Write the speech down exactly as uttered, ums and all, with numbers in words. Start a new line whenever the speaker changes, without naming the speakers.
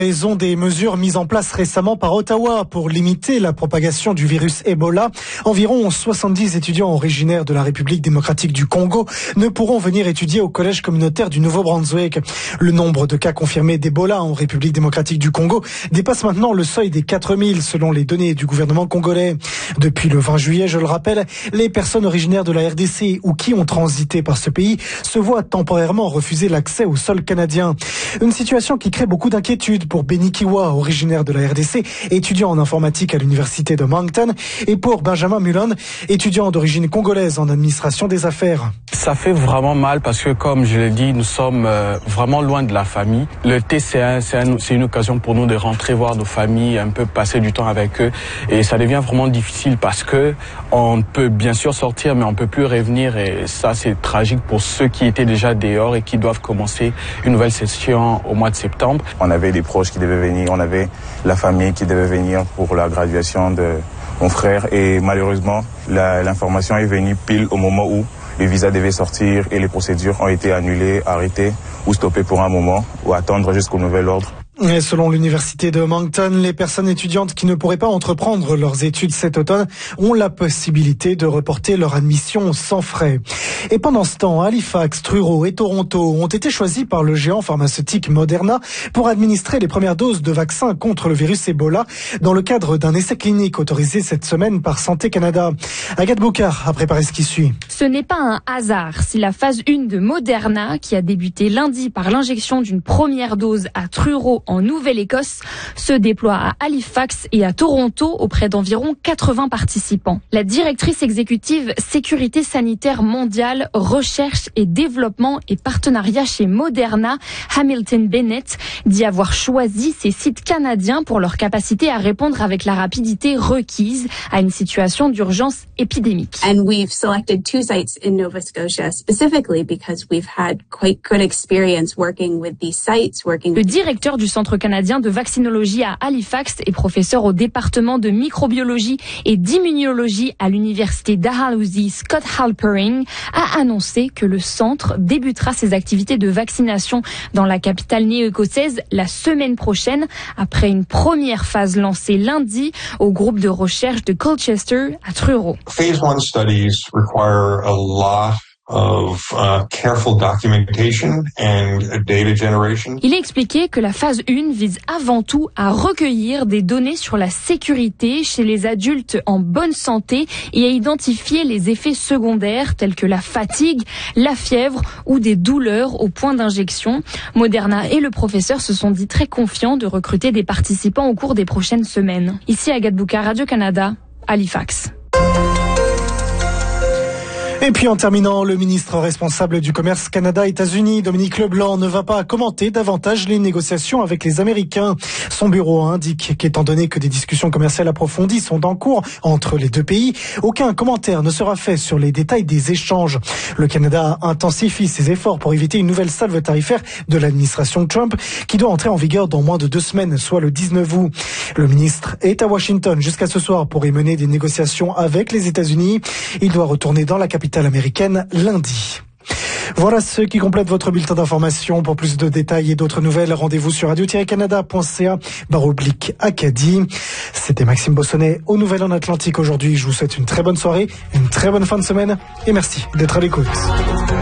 raison des mesures mises en place récemment par Ottawa pour limiter la propagation du virus Ebola, environ soixante-dix étudiants originaires de la République démocratique du Congo ne pourront venir étudier au collège communautaire du Nouveau-Brunswick. Le nombre de cas confirmés d'Ebola en République démocratique du Congo dépasse maintenant le seuil des quatre mille selon les données du gouvernement congolais. Depuis le vingt juillet, je le rappelle, les personnes originaires de la R D C ou qui ont transité par ce pays se voient temporairement refuser l'accès au sol canadien. Une situation qui crée beaucoup d'inquiétudes pour Benny Kiwa, originaire de la R D C, étudiant en informatique à l'université de Moncton, et pour Benjamin Mullen, étudiant d'origine congolaise en administration des affaires.
Ça fait vraiment mal parce que, comme je l'ai dit, nous sommes euh, vraiment loin de la famille. Le T C un, c'est, un, c'est une occasion pour nous de rentrer voir nos familles, un peu passer du temps avec eux, et ça devient vraiment difficile parce que on peut bien sûr sortir, mais on peut plus revenir, et ça c'est tragique pour ceux qui étaient déjà dehors et qui doivent commencer une nouvelle session au mois de septembre.
On avait des proches qui devaient venir, on avait la famille qui devait venir pour la graduation de mon frère, et malheureusement la, l'information est venue pile au moment où les visas devaient sortir et les procédures ont été annulées, arrêtées ou stoppées pour un moment ou attendre jusqu'au nouvel ordre.
Et selon l'université de Moncton, les personnes étudiantes qui ne pourraient pas entreprendre leurs études cet automne ont la possibilité de reporter leur admission sans frais. Et pendant ce temps, Halifax, Truro et Toronto ont été choisis par le géant pharmaceutique Moderna pour administrer les premières doses de vaccins contre le virus Ebola dans le cadre d'un essai clinique autorisé cette semaine par Santé Canada. Agathe Boucard a préparé ce qui suit.
Ce n'est pas un hasard si la phase un de Moderna, qui a débuté lundi par l'injection d'une première dose à Truro en Nouvelle-Écosse, se déploie à Halifax et à Toronto auprès d'environ quatre-vingts participants. La directrice exécutive Sécurité sanitaire mondiale, recherche et développement et partenariat chez Moderna, Hamilton Bennett, dit avoir choisi ces sites canadiens pour leur capacité à répondre avec la rapidité requise à une situation d'urgence épidémique.
And we've selected two sites in Nova Scotia specifically because we've had quite good experience working with these sites, working.
Le directeur du Centre canadien de vaccinologie à Halifax et professeur au département de microbiologie et d'immunologie à l'université Dalhousie, Scott Halpering, a annoncé que le centre débutera ses activités de vaccination dans la capitale néo-écossaise la semaine prochaine, après une première phase lancée lundi au groupe de recherche de Colchester à Truro.
Phase one studies require a lot of uh, careful documentation and data generation.
Il a expliqué que la phase un vise avant tout à recueillir des données sur la sécurité chez les adultes en bonne santé et à identifier les effets secondaires tels que la fatigue, la fièvre ou des douleurs au point d'injection. Moderna et le professeur se sont dit très confiants de recruter des participants au cours des prochaines semaines. Ici Agathe Boucard, Radio-Canada, Halifax.
Et puis en terminant, le ministre responsable du commerce Canada-États-Unis, Dominique Leblanc, ne va pas commenter davantage les négociations avec les Américains. Son bureau indique qu'étant donné que des discussions commerciales approfondies sont en cours entre les deux pays, aucun commentaire ne sera fait sur les détails des échanges. Le Canada intensifie ses efforts pour éviter une nouvelle salve tarifaire de l'administration Trump qui doit entrer en vigueur dans moins de deux semaines, soit le dix-neuf août. Le ministre est à Washington jusqu'à ce soir pour y mener des négociations avec les États-Unis. Il doit retourner dans la capitale américaine lundi. Voilà ce qui complète votre bulletin d'information. Pour plus de détails et d'autres nouvelles, rendez-vous sur radio tiret canada point c a barre oblique Acadie. C'était Maxime Bossonnet aux Nouvelles en Atlantique aujourd'hui. Je vous souhaite une très bonne soirée, une très bonne fin de semaine et merci d'être à l'écoute.